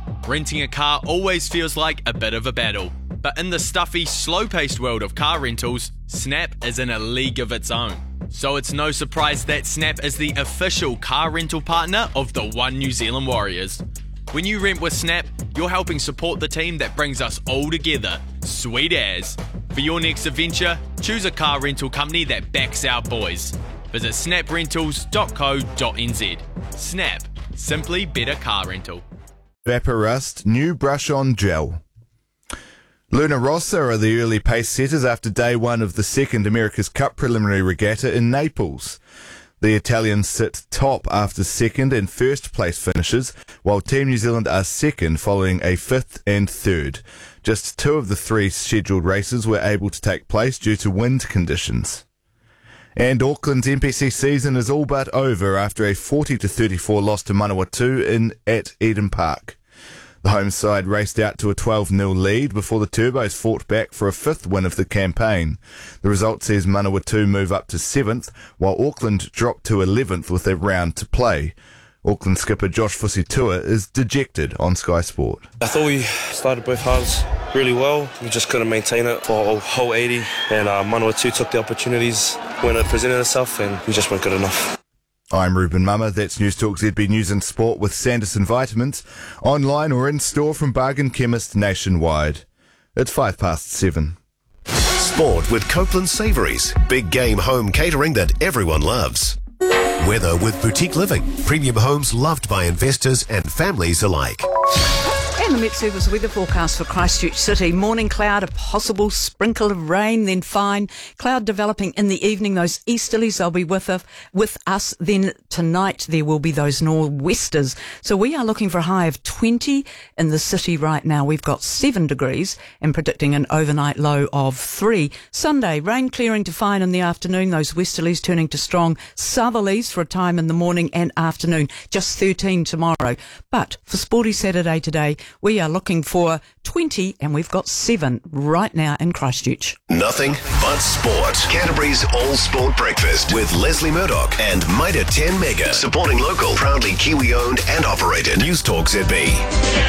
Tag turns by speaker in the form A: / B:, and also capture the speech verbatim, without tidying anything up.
A: Renting a car always feels like a bit of a battle, but in the stuffy, slow-paced world of car rentals, Snap is in a league of its own. So it's no surprise that Snap is the official car rental partner of the One New Zealand Warriors. When you rent with Snap, you're helping support the team that brings us all together. Sweet as. For your next adventure, choose a car rental company that backs our boys. Visit snap rentals dot co dot n z. Snap. Simply better car rental.
B: Vaporust new brush-on gel. Luna Rossa are the early pace setters after day one of the second America's Cup preliminary regatta in Naples. The Italians sit top after second and first place finishes, while Team New Zealand are second following a fifth and third. Just two of the three scheduled races were able to take place due to wind conditions. And Auckland's N P C season is all but over after a forty to thirty-four loss to Manawatu in at Eden Park. The home side raced out to a twelve nil lead before the Turbos fought back for a fifth win of the campaign. The result sees Manawatu move up to seventh, while Auckland dropped to eleventh with a round to play. Auckland skipper Josh Fusitua is dejected on Sky Sport.
C: I thought we started both halves really well. We just couldn't maintain it for a whole eighty, and uh, Manawatu took the opportunities when it presented itself, and we just weren't good enough.
B: I'm Ruben Mama. That's News Talk Z B News and Sport with Sanderson Vitamins, online or in store from Bargain Chemist nationwide. It's five past seven.
D: Sport with Copeland Savouries, big game home catering that everyone loves. Weather with Boutique Living, premium homes loved by investors and families alike.
E: And the Met Service weather forecast for Christchurch City. Morning cloud, a possible sprinkle of rain, then fine. Cloud developing in the evening. Those easterlies, they'll be with us, with us. Then tonight there will be those nor'westers. So we are looking for a high of twenty in the city right now. We've got seven degrees and predicting an overnight low of three. Sunday, rain clearing to fine in the afternoon. Those westerlies turning to strong southerlies for a time in the morning and afternoon. Just thirteen tomorrow. But for Sporty Saturday today, we are looking for twenty, and we've got seven right now in Christchurch.
D: Nothing but sport. Canterbury's All Sport Breakfast with Leslie Murdoch and Mitre ten Mega. Supporting local, proudly Kiwi-owned and operated. News Talk Z B.